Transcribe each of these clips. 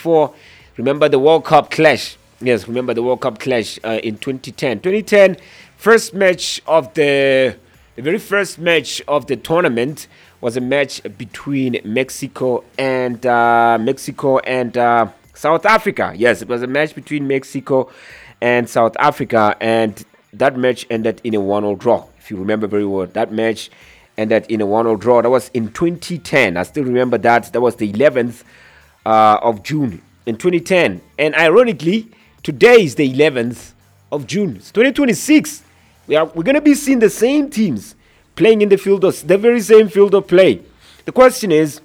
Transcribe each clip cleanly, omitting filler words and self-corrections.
before. Remember the World Cup clash. Yes, remember the World Cup clash in 2010. 2010, first match of the very first match of the tournament was a match between Mexico and South Africa. Yes, it was a match between Mexico and South Africa, and that match ended in a 1-0 draw. If you remember very well, that match ended in a 1-0 draw. That was in 2010. I still remember that. That was the 11th of June in 2010. And ironically, today is the 11th of June. It's 2026. We're going to be seeing the same teams playing in the very same field of play. The question is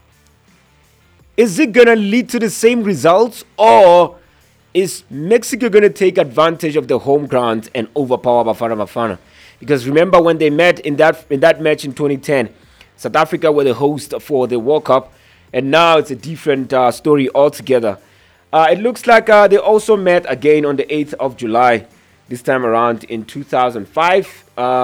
it going to lead to the same results, or is Mexico going to take advantage of the home ground and overpower Bafana Bafana? Because remember when they met in that match in 2010, South Africa were the host for the World Cup, and now it's a different story altogether. It looks like they also met again on the 8th of July, this time around in 2005.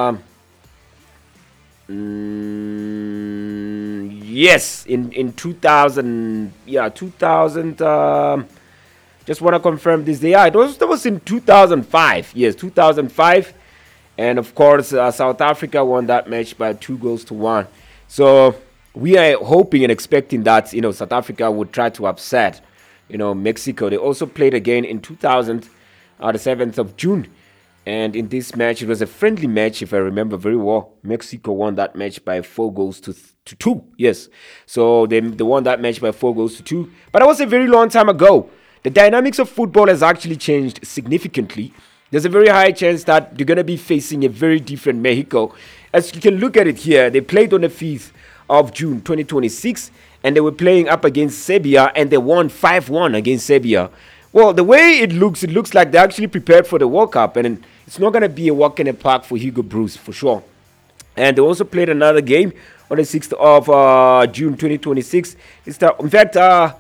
Yes, in 2000, 2000. Just want to confirm this. That was in 2005. Yes, 2005. And of course, South Africa won that match by 2-1. So we are hoping and expecting that South Africa would try to upset Mexico. They also played again in 2000, the 7th of June. And in this match, it was a friendly match, if I remember very well. Mexico won that match by 4-2. Yes. So they won that match by 4-2. But that was a very long time ago. The dynamics of football has actually changed significantly. There's a very high chance that you're going to be facing a very different Mexico. As you can look at it here, they played on the 5th of June 2026, and they were playing up against Serbia, and they won 5-1 against Serbia. Well, the way it looks like they actually prepared for the World Cup, and it's not going to be a walk in the park for Hugo Broos, for sure. And they also played another game on the 6th of June 2026. In fact,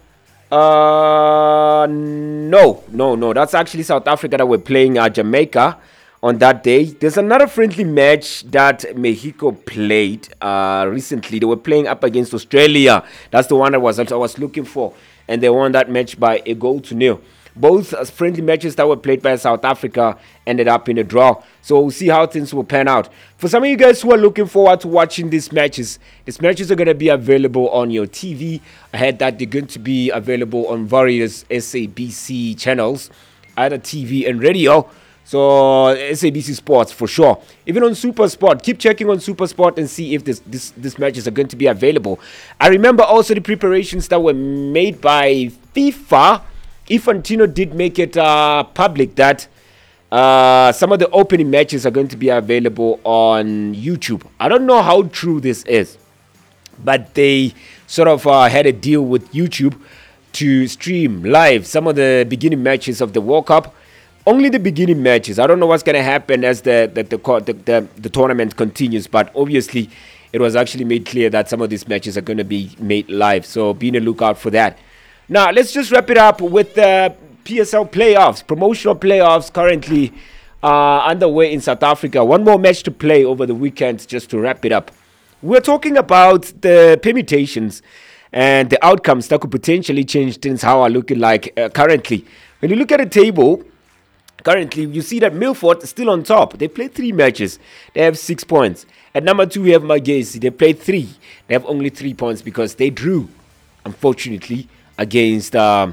no. That's actually South Africa that were playing Jamaica on that day. There's another friendly match that Mexico played recently. They were playing up against Australia. That's the one I was looking for. And they won that match by 1-0. Both friendly matches that were played by South Africa ended up in a draw. So we'll see how things will pan out. For some of you guys who are looking forward to watching these matches are going to be available on your TV. I heard that they're going to be available on various SABC channels, either TV and radio. So SABC Sports for sure. Even on Super Sport, keep checking on Super Sport and see if these matches are going to be available. I remember also the preparations that were made by FIFA. Infantino did make it public that some of the opening matches are going to be available on YouTube. I don't know how true this is, but they sort of had a deal with YouTube to stream live some of the beginning matches of the World Cup. Only the beginning matches. I don't know what's going to happen as the tournament continues, but obviously it was actually made clear that some of these matches are going to be made live. So be on the lookout for that. Now, let's just wrap it up with the PSL playoffs, promotional playoffs currently underway in South Africa. One more match to play over the weekend just to wrap it up. We're talking about the permutations and the outcomes that could potentially change things how are looking like currently. When you look at the table, currently you see that Milford is still on top. They played 3 matches. They have 6 points. At number 2, we have Magesi. They played 3. They have only 3 points because they drew, unfortunately, against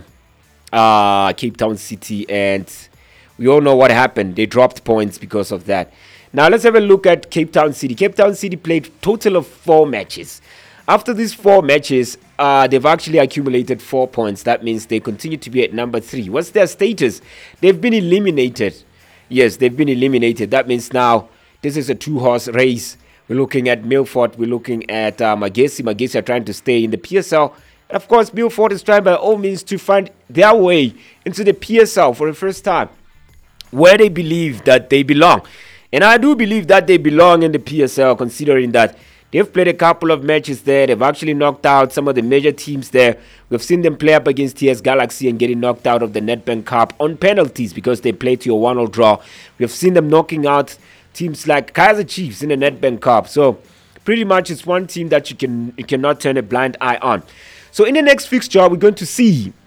Cape Town City, and we all know what happened. They dropped points because of that. Now let's have a look at Cape Town City. Cape Town City played a total of 4 matches. After these 4 matches, they've actually accumulated 4 points. That means they continue to be at number 3. What's their status? They've been eliminated. Yes, they've been eliminated. That means now this is a 2-horse race. We're looking at Milford. We're looking at Magesi. Magesi are trying to stay in the PSL. And of course, Milford is trying by all means to find their way into the PSL for the first time, where they believe that they belong. And I do believe that they belong in the PSL, considering that they've played a couple of matches there. They've actually knocked out some of the major teams there. We've seen them play up against TS Galaxy and getting knocked out of the Nedbank Cup on penalties because they played to a 1-0 draw. We've seen them knocking out teams like Kaizer Chiefs in the Nedbank Cup. So pretty much it's one team that you cannot turn a blind eye on. So in the next fixture, we're going to see